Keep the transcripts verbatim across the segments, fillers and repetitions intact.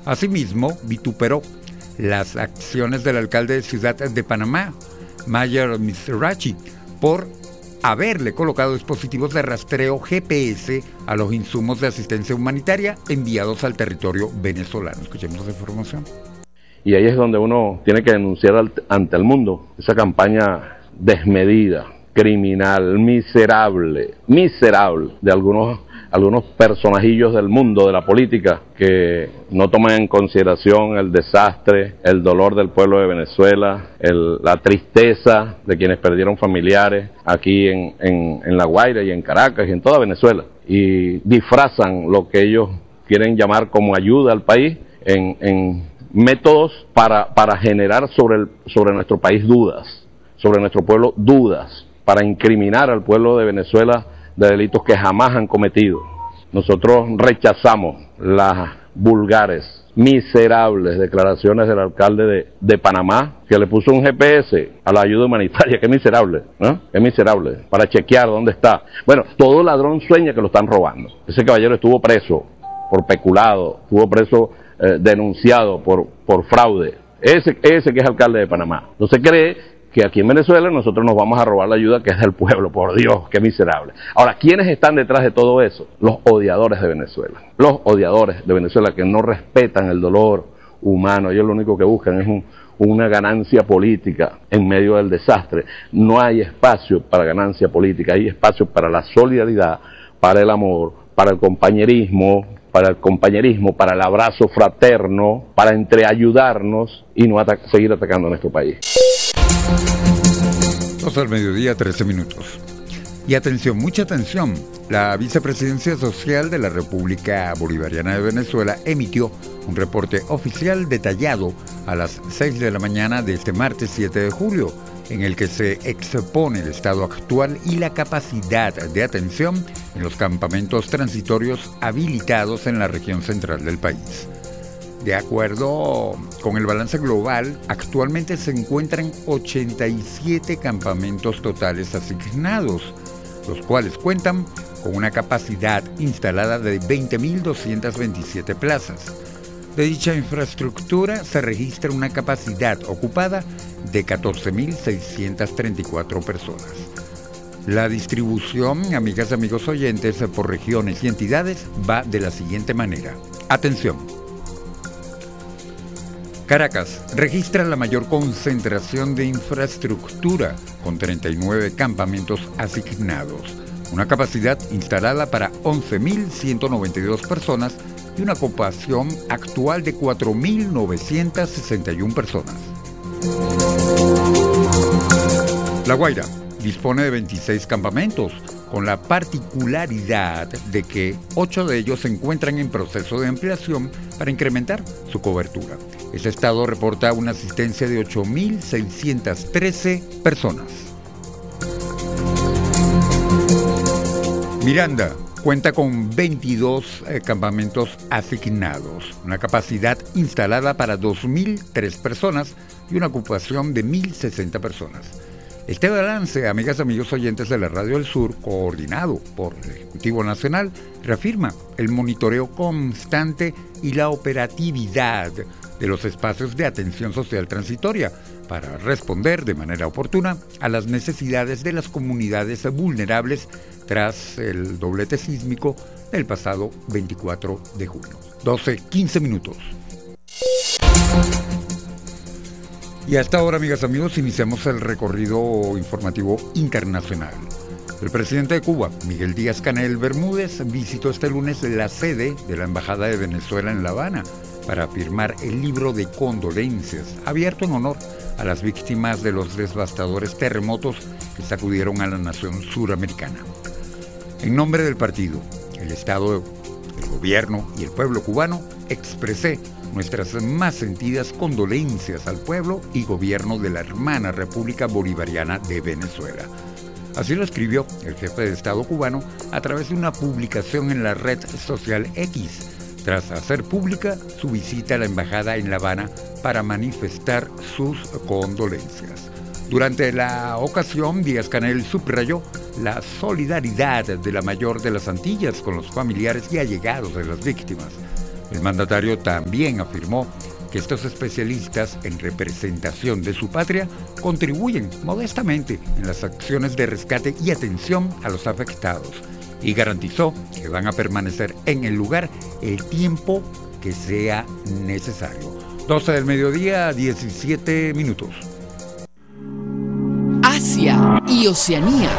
Asimismo, vituperó las acciones del alcalde de Ciudad de Panamá, Mayer Mizrachi, por haberle colocado dispositivos de rastreo G P S a los insumos de asistencia humanitaria enviados al territorio venezolano. Escuchemos esa información. Y ahí es donde uno tiene que denunciar al, ante el mundo esa campaña desmedida, criminal, miserable, miserable de algunos, algunos personajillos del mundo, de la política, que no toman en consideración el desastre, el dolor del pueblo de Venezuela, el, la tristeza de quienes perdieron familiares aquí en, en, en La Guaira y en Caracas y en toda Venezuela, y disfrazan lo que ellos quieren llamar como ayuda al país en, en métodos para, para generar sobre, el, sobre nuestro país dudas, sobre nuestro pueblo dudas, para incriminar al pueblo de Venezuela de delitos que jamás han cometido. Nosotros rechazamos las vulgares, miserables declaraciones del alcalde de, de Panamá, que le puso un G P S a la ayuda humanitaria. Qué miserable, ¿no? Qué miserable, para chequear dónde está. Bueno, todo ladrón sueña que lo están robando. Ese caballero estuvo preso por peculado, estuvo preso eh, denunciado por, por fraude. Ese, ese que es alcalde de Panamá. No se cree que aquí en Venezuela nosotros nos vamos a robar la ayuda que es del pueblo. Por Dios, qué miserable. Ahora, ¿quiénes están detrás de todo eso? Los odiadores de Venezuela. Los odiadores de Venezuela que no respetan el dolor humano. Ellos lo único que buscan es un, una ganancia política en medio del desastre. No hay espacio para ganancia política, hay espacio para la solidaridad, para el amor, para el compañerismo, para el compañerismo, para el abrazo fraterno, para entreayudarnos y no ata- seguir atacando a nuestro país. dos al mediodía, trece minutos. Y atención, mucha atención. La Vicepresidencia Social de la República Bolivariana de Venezuela emitió un reporte oficial detallado a las seis de la mañana de este martes siete de julio, en el que se expone el estado actual y la capacidad de atención en los campamentos transitorios habilitados en la región central del país. De acuerdo con el balance global, actualmente se encuentran ochenta y siete campamentos totales asignados, los cuales cuentan con una capacidad instalada de veinte mil doscientas veintisiete plazas. De dicha infraestructura se registra una capacidad ocupada de catorce mil seiscientas treinta y cuatro personas. La distribución, amigas y amigos oyentes, por regiones y entidades va de la siguiente manera. Atención. Caracas registra la mayor concentración de infraestructura, con treinta y nueve campamentos asignados, una capacidad instalada para once mil ciento noventa y dos personas y una ocupación actual de cuatro mil novecientas sesenta y una personas. La Guaira dispone de veintiséis campamentos, con la particularidad de que ocho de ellos se encuentran en proceso de ampliación para incrementar su cobertura. Este estado reporta una asistencia de ocho mil seiscientas trece personas. Miranda cuenta con veintidós eh, campamentos asignados, una capacidad instalada para dos mil tres personas y una ocupación de mil sesenta personas. Este balance, amigas y amigos oyentes de la Radio del Sur, coordinado por el Ejecutivo Nacional, reafirma el monitoreo constante y la operatividad de los espacios de atención social transitoria para responder de manera oportuna a las necesidades de las comunidades vulnerables tras el doblete sísmico del pasado veinticuatro de junio. doce, quince minutos. Y hasta ahora, amigas y amigos, iniciamos el recorrido informativo internacional. El presidente de Cuba, Miguel Díaz-Canel Bermúdez, visitó este lunes la sede de la Embajada de Venezuela en La Habana para firmar el libro de condolencias, abierto en honor a las víctimas de los devastadores terremotos que sacudieron a la nación suramericana. En nombre del partido, el Estado, el gobierno y el pueblo cubano, expresé nuestras más sentidas condolencias al pueblo y gobierno de la hermana República Bolivariana de Venezuela. Así lo escribió el jefe de Estado cubano a través de una publicación en la red social X, tras hacer pública su visita a la embajada en La Habana para manifestar sus condolencias. Durante la ocasión, Díaz-Canel subrayó la solidaridad de la mayor de las Antillas con los familiares y allegados de las víctimas. El mandatario también afirmó que estos especialistas en representación de su patria contribuyen modestamente en las acciones de rescate y atención a los afectados y garantizó que van a permanecer en el lugar el tiempo que sea necesario. doce del mediodía, diecisiete minutos. Asia y Oceanía.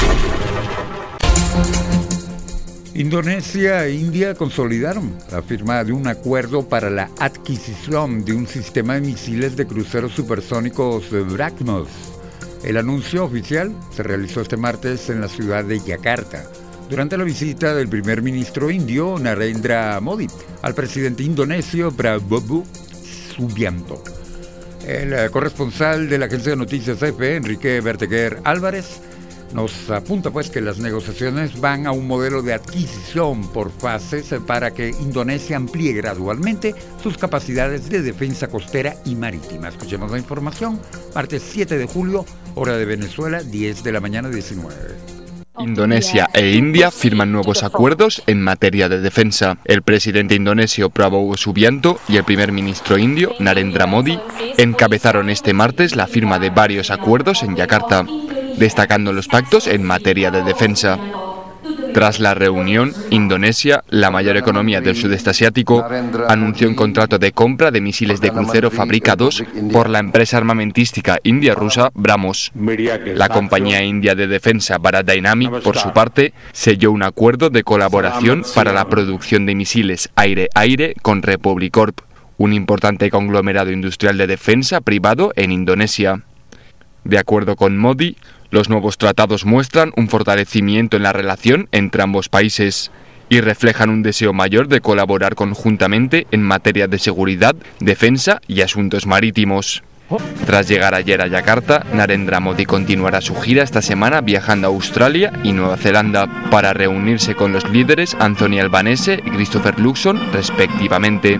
Indonesia e India consolidaron la firma de un acuerdo para la adquisición de un sistema de misiles de cruceros supersónicos BrahMos. El anuncio oficial se realizó este martes en la ciudad de Yakarta, durante la visita del primer ministro indio Narendra Modi al presidente indonesio Prabowo Subianto. El corresponsal de la agencia de noticias A F P, Enrique Verteguer Álvarez, nos apunta pues que las negociaciones van a un modelo de adquisición por fases para que Indonesia amplíe gradualmente sus capacidades de defensa costera y marítima. Escuchemos la información, martes siete de julio, hora de Venezuela, diez de la mañana, diecinueve. Indonesia e India firman nuevos acuerdos en materia de defensa. El presidente indonesio Prabowo Subianto y el primer ministro indio Narendra Modi encabezaron este martes la firma de varios acuerdos en Yakarta, destacando los pactos en materia de defensa. Tras la reunión, Indonesia, la mayor economía del sudeste asiático, anunció un contrato de compra de misiles de crucero fabricados por la empresa armamentística india-rusa BrahMos. La compañía india de defensa Bharat Dynamic, por su parte, selló un acuerdo de colaboración para la producción de misiles aire-aire con Republic Corp, un importante conglomerado industrial de defensa privado en Indonesia. De acuerdo con Modi, los nuevos tratados muestran un fortalecimiento en la relación entre ambos países y reflejan un deseo mayor de colaborar conjuntamente en materia de seguridad, defensa y asuntos marítimos. Tras llegar ayer a Yakarta, Narendra Modi continuará su gira esta semana viajando a Australia y Nueva Zelanda para reunirse con los líderes Anthony Albanese y Christopher Luxon, respectivamente.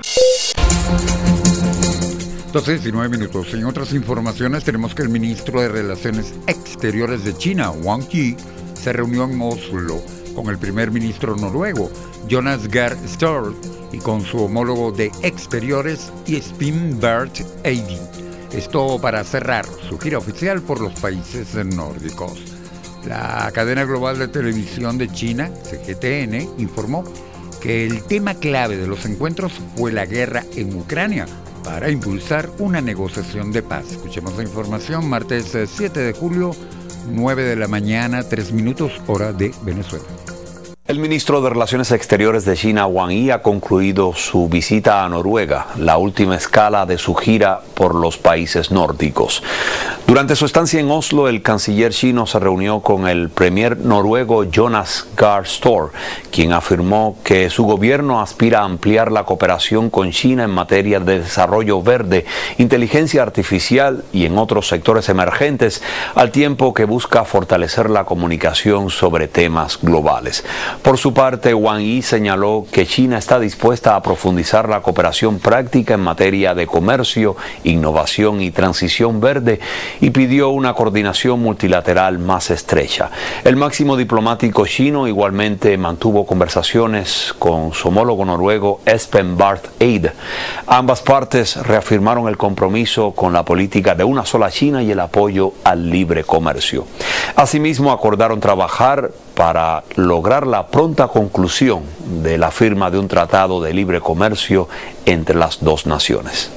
doce, diecinueve minutos. En otras informaciones tenemos que el ministro de Relaciones Exteriores de China, Wang Yi, se reunió en Oslo con el primer ministro noruego, Jonas Gahr Støre, y con su homólogo de Exteriores, Espen Barth Eide. Esto para cerrar su gira oficial por los países nórdicos. La cadena global de televisión de China, C G T N, informó que el tema clave de los encuentros fue la guerra en Ucrania, para impulsar una negociación de paz. Escuchemos la información, martes siete de julio, nueve de la mañana, tres minutos, hora de Venezuela. El ministro de Relaciones Exteriores de China, Wang Yi, ha concluido su visita a Noruega, la última escala de su gira por los países nórdicos. Durante su estancia en Oslo, el canciller chino se reunió con el premier noruego Jonas Gahr Støre, quien afirmó que su gobierno aspira a ampliar la cooperación con China en materia de desarrollo verde, inteligencia artificial y en otros sectores emergentes, al tiempo que busca fortalecer la comunicación sobre temas globales. Por su parte, Wang Yi señaló que China está dispuesta a profundizar la cooperación práctica en materia de comercio, innovación y transición verde y pidió una coordinación multilateral más estrecha. El máximo diplomático chino igualmente mantuvo conversaciones con su homólogo noruego Espen Barth Eide. Ambas partes reafirmaron el compromiso con la política de una sola China y el apoyo al libre comercio. Asimismo, acordaron trabajar para lograr la pronta conclusión de la firma de un tratado de libre comercio entre las dos naciones.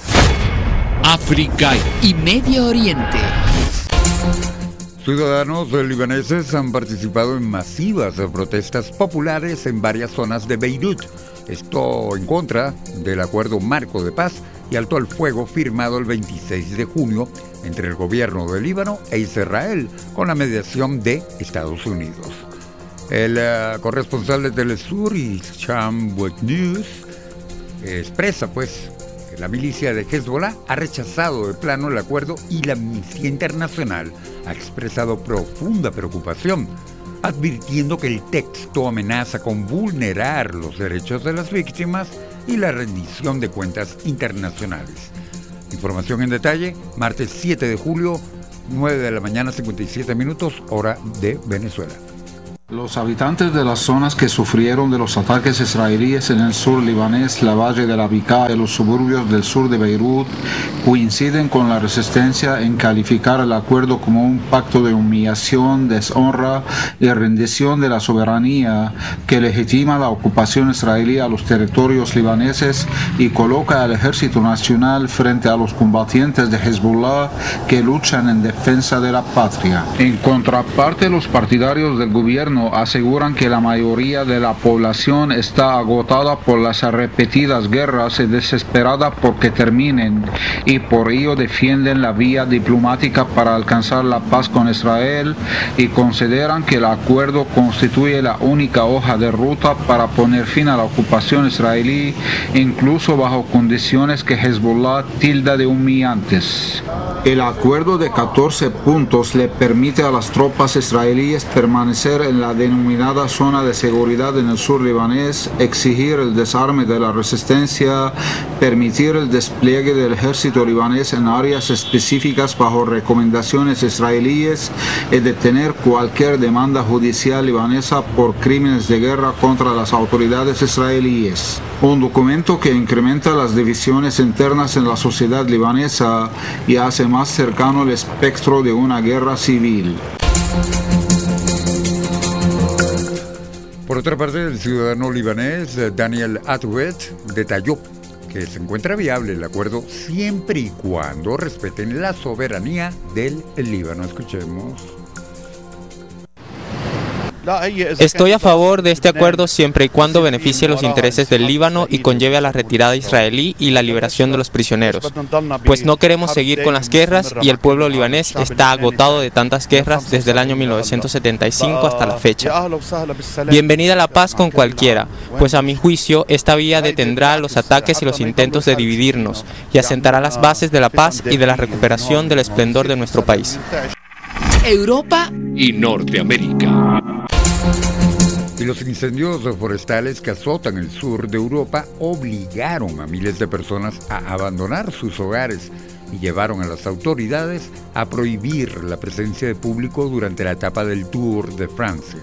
África y Medio Oriente. Ciudadanos libaneses han participado en masivas protestas populares en varias zonas de Beirut. Esto en contra del acuerdo marco de paz y alto al fuego firmado el veintiséis de junio entre el gobierno de Líbano e Israel con la mediación de Estados Unidos. El uh, corresponsal de Telesur y Sham Web News expresa pues que la milicia de Hezbollah ha rechazado de plano el acuerdo y la Amnistía Internacional ha expresado profunda preocupación, advirtiendo que el texto amenaza con vulnerar los derechos de las víctimas y la rendición de cuentas internacionales. Información en detalle, martes siete de julio, nueve de la mañana, cincuenta y siete minutos, hora de Venezuela. Los habitantes de las zonas que sufrieron de los ataques israelíes en el sur libanés, la Valle de la Biká y los suburbios del sur de Beirut coinciden con la resistencia en calificar el acuerdo como un pacto de humillación, deshonra y rendición de la soberanía que legitima la ocupación israelí a los territorios libaneses y coloca al ejército nacional frente a los combatientes de Hezbollah que luchan en defensa de la patria. En contraparte, los partidarios del gobierno aseguran que la mayoría de la población está agotada por las repetidas guerras y desesperada porque terminen, y por ello defienden la vía diplomática para alcanzar la paz con Israel y consideran que el acuerdo constituye la única hoja de ruta para poner fin a la ocupación israelí, incluso bajo condiciones que Hezbollah tilda de humillantes. El acuerdo de catorce puntos le permite a las tropas israelíes permanecer en la denominada zona de seguridad en el sur libanés, exigir el desarme de la resistencia, permitir el despliegue del ejército libanés en áreas específicas bajo recomendaciones israelíes y detener cualquier demanda judicial libanesa por crímenes de guerra contra las autoridades israelíes. Un documento que incrementa las divisiones internas en la sociedad libanesa y hace más cercano el espectro de una guerra civil. Por otra parte, el ciudadano libanés Daniel Atouet detalló que se encuentra viable el acuerdo siempre y cuando respeten la soberanía del Líbano. Escuchemos. Estoy a favor de este acuerdo siempre y cuando beneficie los intereses del Líbano y conlleve a la retirada israelí y la liberación de los prisioneros, pues no queremos seguir con las guerras y el pueblo libanés está agotado de tantas guerras desde el año mil novecientos setenta y cinco hasta la fecha. Bienvenida la paz con cualquiera, pues a mi juicio esta vía detendrá los ataques y los intentos de dividirnos y asentará las bases de la paz y de la recuperación del esplendor de nuestro país. Europa y Norteamérica. Y los incendios forestales que azotan el sur de Europa obligaron a miles de personas a abandonar sus hogares y llevaron a las autoridades a prohibir la presencia de público durante la etapa del Tour de Francia.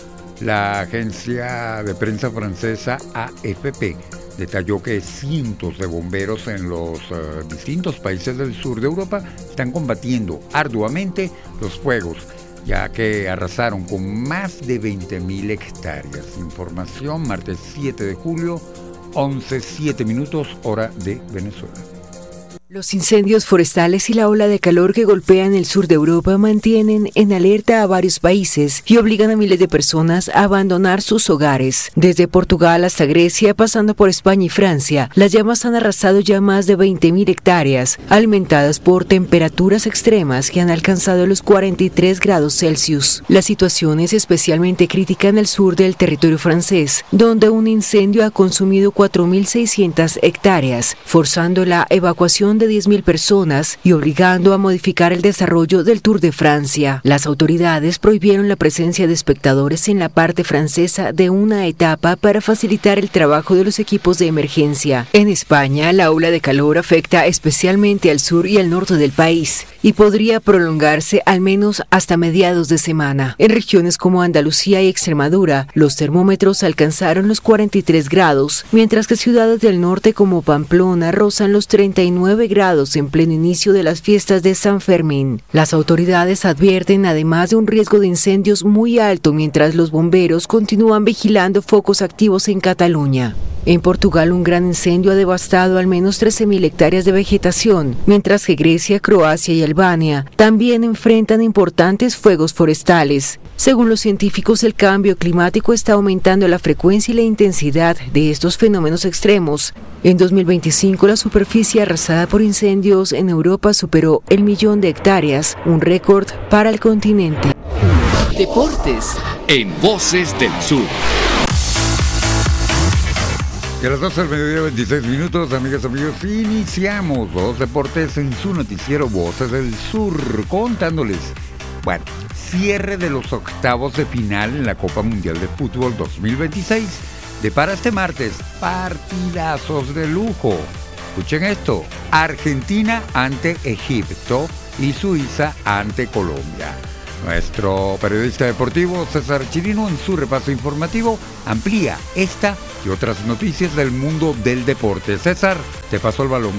La agencia de prensa francesa A F P detalló que cientos de bomberos en los uh, distintos países del sur de Europa están combatiendo arduamente los fuegos, ya que arrasaron con más de veinte mil hectáreas. Información, martes siete de julio, once, siete minutos, hora de Venezuela. Los incendios forestales y la ola de calor que golpean el sur de Europa mantienen en alerta a varios países y obligan a miles de personas a abandonar sus hogares. Desde Portugal hasta Grecia, pasando por España y Francia, las llamas han arrasado ya más de veinte mil hectáreas, alimentadas por temperaturas extremas que han alcanzado los cuarenta y tres grados Celsius. La situación es especialmente crítica en el sur del territorio francés, donde un incendio ha consumido cuatro mil seiscientas hectáreas, forzando la evacuación de diez mil personas y obligando a modificar el desarrollo del Tour de Francia. Las autoridades prohibieron la presencia de espectadores en la parte francesa de una etapa para facilitar el trabajo de los equipos de emergencia. En España, la ola de calor afecta especialmente al sur y al norte del país y podría prolongarse al menos hasta mediados de semana. En regiones como Andalucía y Extremadura, los termómetros alcanzaron los cuarenta y tres grados, mientras que ciudades del norte como Pamplona rozan los treinta y nueve grados en pleno inicio de las fiestas de San Fermín. Las autoridades advierten además de un riesgo de incendios muy alto mientras los bomberos continúan vigilando focos activos en Cataluña. En Portugal, un gran incendio ha devastado al menos trece mil hectáreas de vegetación, mientras que Grecia, Croacia y Albania también enfrentan importantes fuegos forestales. Según los científicos, el cambio climático está aumentando la frecuencia y la intensidad de estos fenómenos extremos. En dos mil veinticinco, la superficie arrasada por incendios en Europa superó el millón de hectáreas, un récord para el continente. Deportes en Voces del Sur. Y a las doce del mediodía, veintiséis minutos, amigas y amigos, iniciamos los deportes en su noticiero Voces del Sur, contándoles, bueno, cierre de los octavos de final en la Copa Mundial de Fútbol dos mil veintiséis. Depara este martes partidazos de lujo. Escuchen esto: Argentina ante Egipto y Suiza ante Colombia. Nuestro periodista deportivo César Chirino, en su repaso informativo, amplía esta y otras noticias del mundo del deporte. César, te paso el balón.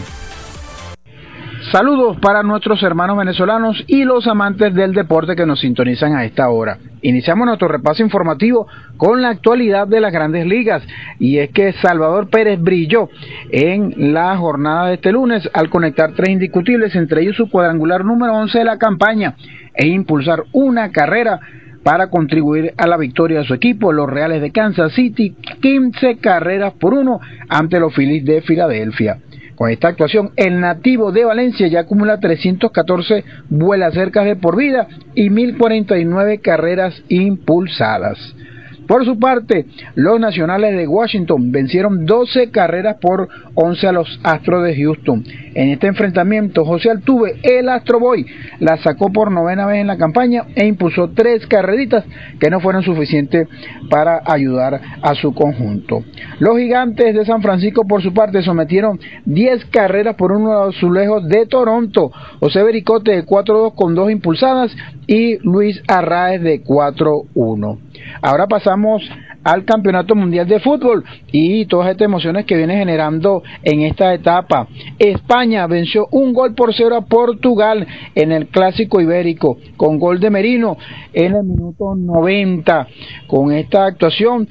Saludos para nuestros hermanos venezolanos y los amantes del deporte que nos sintonizan a esta hora. Iniciamos nuestro repaso informativo con la actualidad de las Grandes Ligas, y es que Salvador Pérez brilló en la jornada de este lunes al conectar tres indiscutibles, entre ellos su cuadrangular número once de la campaña, e impulsar una carrera para contribuir a la victoria de su equipo, los Reales de Kansas City, quince carreras por uno ante los Phillies de Filadelfia. Con esta actuación, el nativo de Valencia ya acumula trescientos catorce vuelas cercas de por vida y mil cuarenta y nueve carreras impulsadas. Por su parte, los Nacionales de Washington vencieron doce carreras por once a los Astros de Houston. En este enfrentamiento, José Altuve, el Astro Boy, la sacó por novena vez en la campaña e impuso tres carreritas que no fueron suficientes para ayudar a su conjunto. Los Gigantes de San Francisco, por su parte, sometieron diez carreras por uno a los Azulejos de Toronto. José Bericote de cuatro dos con dos impulsadas y Luis Arraez de cuatro uno. Ahora pasamos al Campeonato Mundial de Fútbol y todas estas emociones que viene generando en esta etapa. España venció un gol por cero a Portugal en el Clásico Ibérico, con gol de Merino en el minuto noventa. Con esta actuación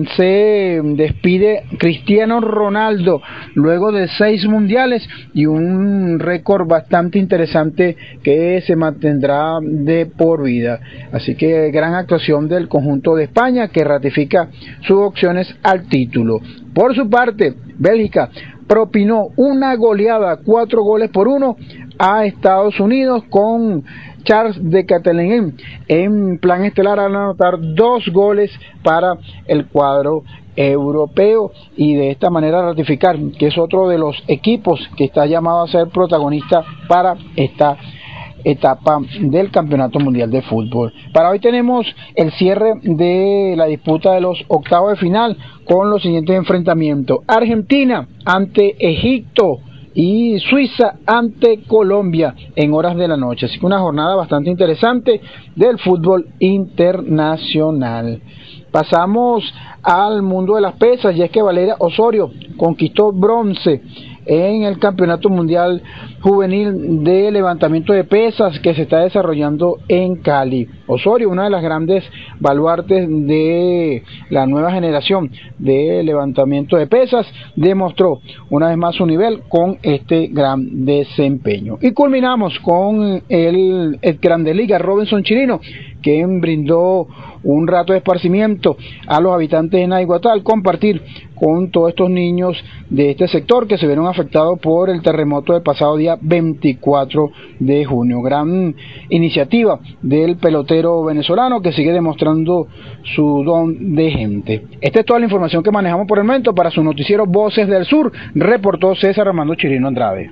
se despide Cristiano Ronaldo luego de seis mundiales y un récord bastante interesante que se mantendrá de por vida. Así que gran actuación del conjunto de España, que ratifica sus opciones al título. Por su parte, Bélgica propinó una goleada, cuatro goles por uno a Estados Unidos, con Charles de Ketelaere en plan estelar al anotar dos goles para el cuadro europeo, y de esta manera ratificar que es otro de los equipos que está llamado a ser protagonista para esta etapa del Campeonato Mundial de Fútbol. Para hoy tenemos el cierre de la disputa de los octavos de final con los siguientes enfrentamientos: Argentina ante Egipto y Suiza ante Colombia en horas de la noche. Así que una jornada bastante interesante del fútbol internacional. Pasamos al mundo de las pesas, y es que Valeria Osorio conquistó bronce en el Campeonato Mundial Juvenil de Levantamiento de Pesas que se está desarrollando en Cali. Osorio, una de las grandes baluartes de la nueva generación de levantamiento de pesas, demostró una vez más su nivel con este gran desempeño. Y culminamos con el, el Grande Liga, Robinson Chirino, quien brindó un rato de esparcimiento a los habitantes de Naiguatá al compartir con todos estos niños de este sector que se vieron afectados por el terremoto del pasado día veinticuatro de junio. Gran iniciativa del pelotero venezolano, que sigue demostrando su don de gente. Esta es toda la información que manejamos por el momento. Para su noticiero Voces del Sur, reportó César Armando Chirino Andrade.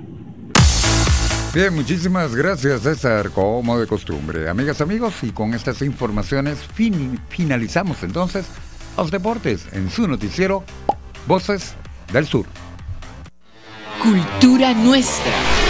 Bien, muchísimas gracias, César, como de costumbre. Amigas, amigos, y con estas informaciones fin, finalizamos entonces los deportes en su noticiero Voces del Sur. Cultura nuestra.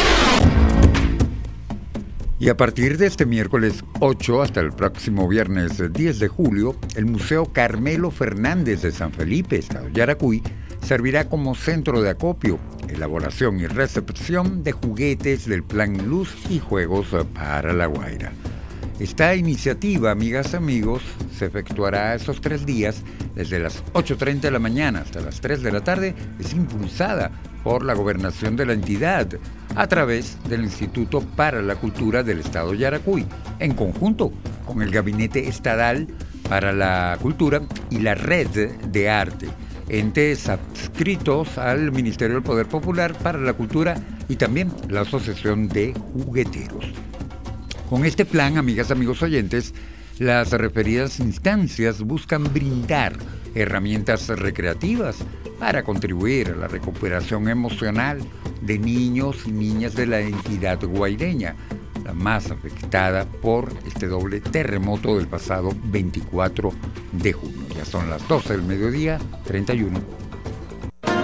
Y a partir de este miércoles ocho hasta el próximo viernes diez de julio, el Museo Carmelo Fernández de San Felipe, Estado Yaracuy, servirá como centro de acopio, elaboración y recepción de juguetes del Plan Luz y juegos para La Guaira. Esta iniciativa, amigas y amigos, se efectuará esos tres días desde las ocho treinta de la mañana hasta las tres de la tarde. Es impulsada por la gobernación de la entidad a través del Instituto para la Cultura del Estado Yaracuy, en conjunto con el Gabinete Estadal para la Cultura y la Red de Arte, entes adscritos al Ministerio del Poder Popular para la Cultura y también la Asociación de Jugueteros. Con este plan, amigas, amigos oyentes, las referidas instancias buscan brindar herramientas recreativas para contribuir a la recuperación emocional de niños y niñas de la entidad guaireña, la más afectada por este doble terremoto del pasado veinticuatro de junio. Ya son las doce del mediodía, treinta y uno